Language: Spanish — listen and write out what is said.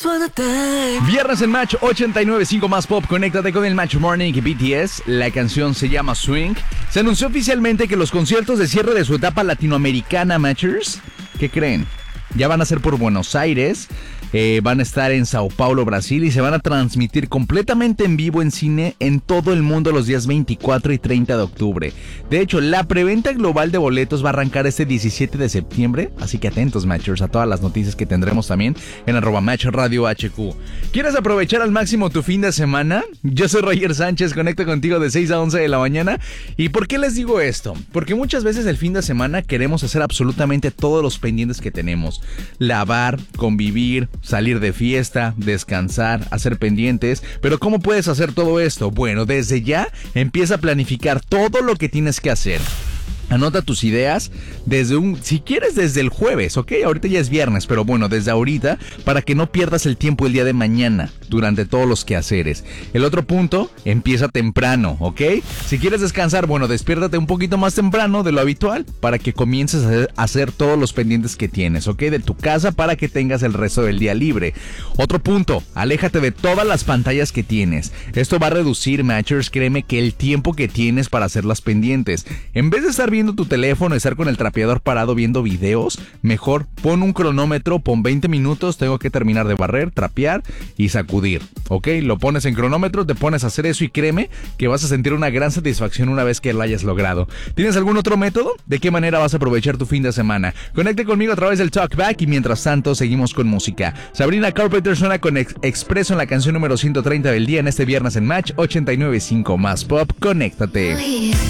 Viernes en Match 89.5 más pop. Conéctate con el Match Morning y BTS. La canción se llama Swing. Se anunció oficialmente que los conciertos de cierre de su etapa latinoamericana, Matchers, ¿qué creen? Ya van a ser por Buenos Aires, van a estar en Sao Paulo, Brasil, y se van a transmitir completamente en vivo en cine en todo el mundo los días 24 y 30 de octubre. De hecho, la preventa global de boletos va a arrancar este 17 de septiembre, así que atentos, Matchers, a todas las noticias que tendremos también en @MatchRadioHQ. ¿Quieres aprovechar al máximo tu fin de semana? Yo soy Roger Sánchez, conecto contigo de 6 a 11 de la mañana. ¿Y por qué les digo esto? Porque muchas veces el fin de semana queremos hacer absolutamente todos los pendientes que tenemos. Lavar, convivir, salir de fiesta, descansar, hacer pendientes. Pero ¿cómo puedes hacer todo esto? Bueno, desde ya empieza a planificar todo lo que tienes que hacer. Anota tus ideas si quieres desde el jueves, ¿ok? Ahorita ya es viernes, pero bueno, desde ahorita, para que no pierdas el tiempo el día de mañana durante todos los quehaceres. El otro punto, empieza temprano, ¿ok? Si quieres descansar, bueno, despiértate un poquito más temprano de lo habitual para que comiences a hacer todos los pendientes que tienes, ¿ok? De tu casa para que tengas el resto del día libre. Otro punto, aléjate de todas las pantallas que tienes. Esto va a reducir, Matchers, créeme, que el tiempo que tienes para hacer las pendientes. En vez de estar viendo tu teléfono, estar con el trapeador parado viendo videos, mejor pon un cronómetro, pon 20 minutos, tengo que terminar de barrer, trapear y sacudir, ¿ok? Lo pones en cronómetro, te pones a hacer eso y créeme que vas a sentir una gran satisfacción una vez que lo hayas logrado. ¿Tienes algún otro método? ¿De qué manera vas a aprovechar tu fin de semana? Conecte conmigo a través del Talkback y mientras tanto seguimos con música. Sabrina Carpenter suena con Expreso en la canción número 130 del día en este viernes en Match 89.5 más pop. Conéctate.